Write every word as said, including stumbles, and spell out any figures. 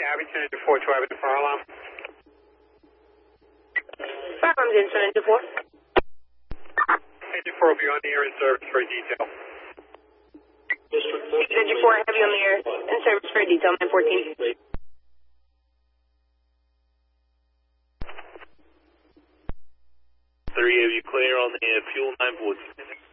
Abington into four, driving the fire alarm. Fire alarm's in, Sun into four. Engine four will be on the air in service for detail. Engine four, heavy on the air, in service for detail, nine fourteen. Three of you clear on the uh, fuel nine fourteen.